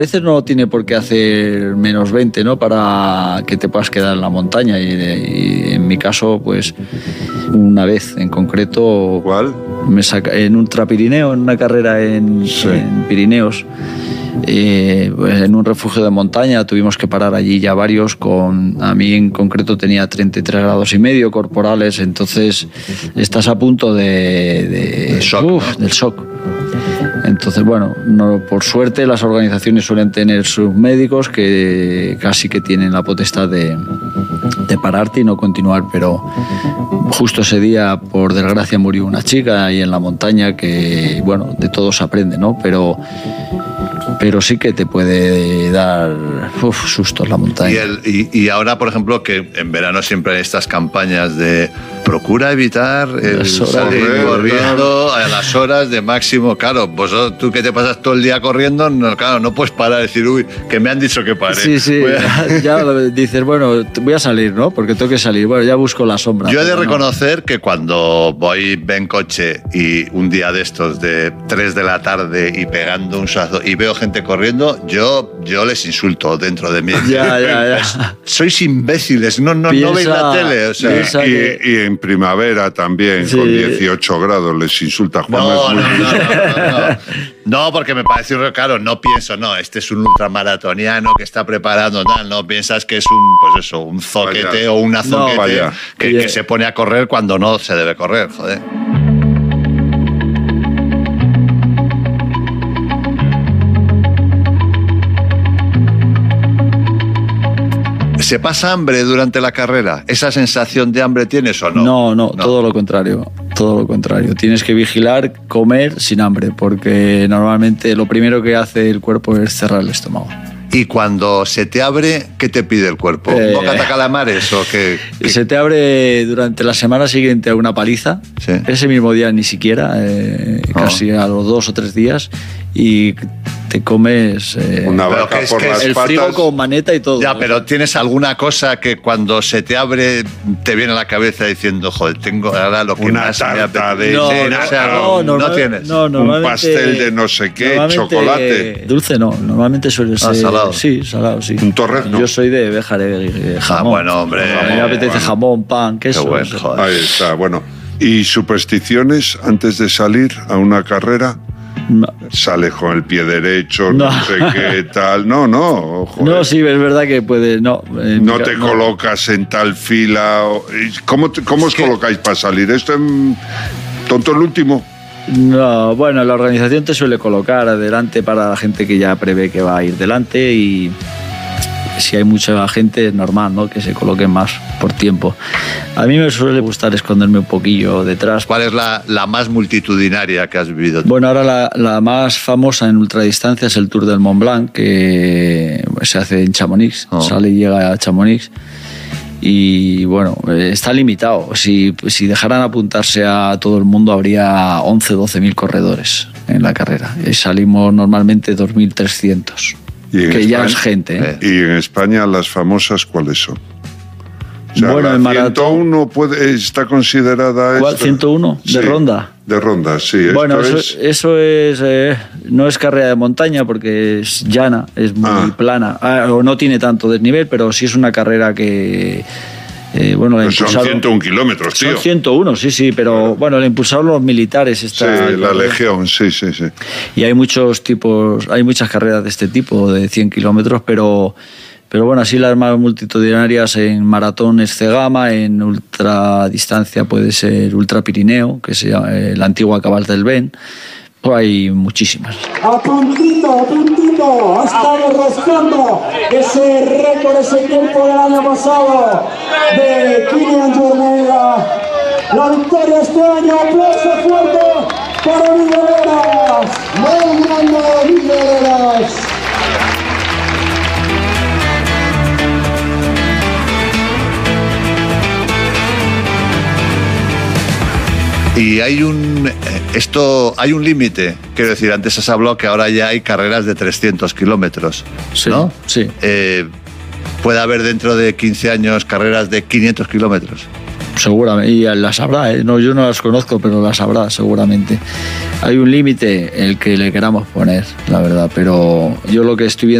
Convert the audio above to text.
A veces no tiene por qué hacer menos 20, ¿no? Para que te puedas quedar en la montaña. Y en mi caso, pues, una vez en concreto... ¿Cuál? Me saca en Ultrapirineo, en una carrera en Pirineos. Pues en un refugio de montaña tuvimos que parar allí ya varios. A mí en concreto tenía 33,5 grados corporales, entonces estás a punto del shock. Entonces, bueno, por suerte las organizaciones suelen tener sus médicos que casi que tienen la potestad de pararte y no continuar, pero justo ese día, por desgracia, murió una chica ahí en la montaña que, bueno, de todo se aprende, ¿no? Pero sí que te puede dar sustos la montaña. Y ahora, por ejemplo, que en verano siempre hay estas campañas de procura evitar el salir corriendo a las horas de máximo. Claro, tú que te pasas todo el día corriendo, no puedes parar y decir, uy, que me han dicho que pare. Sí, ya dices, bueno, voy a salir, ¿no? Porque tengo que salir, bueno, ya busco la sombra. Yo he de reconocer que cuando voy en coche y un día de estos de 3 de la tarde y pegando un sazo y veo gente corriendo, yo les insulto dentro de mí. Ya. Sois imbéciles, no veis la tele. O sea, y en primavera también, con 18 grados, les insulta Juan. No, porque me parece claro, no pienso, este es un ultramaratoniano que está preparando tal, no piensas que es un zoquete o una zoquete que se pone a correr cuando no se debe correr, joder. ¿Se pasa hambre durante la carrera? ¿Esa sensación de hambre tienes o no? No, todo lo contrario. Todo lo contrario. Tienes que vigilar, comer sin hambre, porque normalmente lo primero que hace el cuerpo es cerrar el estómago. ¿Y cuando se te abre, qué te pide el cuerpo? ¿Bocata calamares o qué? Se te abre durante la semana siguiente a una paliza. Sí. Ese mismo día ni siquiera, casi a los 2 o 3 días, y te comes una vaca por las el patas. frigo con maneta y todo. Ya, pero ¿tienes alguna cosa que cuando se te abre te viene a la cabeza diciendo, joder, tengo ahora lo que una más tarta me de no tienes? Un pastel de no sé qué, chocolate. Dulce no, normalmente suele ser salado. Sí, salado, sí. Un torrezno. Yo soy de Béjar, jamón. Bueno, hombre. A mí me apetece jamón, pan, queso. Qué bueno, joder. Ahí está, bueno. ¿Y supersticiones antes de salir a una carrera? No. Sales con el pie derecho, no sé qué tal. No, joder. No, sí, es verdad que puede. No te colocas en tal fila. ¿Cómo os colocáis para salir? ¿Esto es tonto el último? No, bueno, la organización te suele colocar adelante para la gente que ya prevé que va a ir delante, y si hay mucha gente es normal, ¿no?, que se coloque más por tiempo. A mí me suele gustar esconderme un poquillo detrás. ¿Cuál es la más multitudinaria que has vivido? Bueno, ahora la más famosa en ultradistancia es el Tour del Mont Blanc, que se hace en Chamonix. Sale y llega a Chamonix. Y bueno, está limitado. Si dejaran apuntarse a todo el mundo, habría 11-12 mil corredores en la carrera. Y salimos normalmente 2.300. Que ya es gente. ¿Y en España las famosas cuáles son? O sea, bueno, la en maratón 101 está considerada... ¿Cuál? ¿101? ¿De sí, ronda? De ronda, sí. Bueno, eso es no es carrera de montaña porque es llana, es muy plana. O no tiene tanto desnivel, pero sí es una carrera que... bueno, pues son 101 kilómetros, tío. Son 101, sí, pero bueno, la impulsaron los militares. Sí, la Legión, sí. Y hay muchas carreras de este tipo, de 100 kilómetros, pero bueno, así las más multitudinarias en maratón es Cegama, en ultradistancia puede ser Ultrapirineo, que es la antigua Cabal del Ben. Pues hay muchísimas. A puntito, ha estado rascando ese récord, ese tiempo del año pasado de Kilian Jornet. La victoria este año, aplauso fuerte para Villaleras, muy grande Villaleras. Y hay un límite, quiero decir, antes has hablado que ahora ya hay carreras de 300 kilómetros, ¿no? Sí. ¿Puede haber dentro de 15 años carreras de 500 kilómetros? seguramente, y las habrá, ¿eh? No, yo no las conozco, pero las habrá seguramente. Hay un límite el que le queramos poner, la verdad, pero yo lo que estoy viendo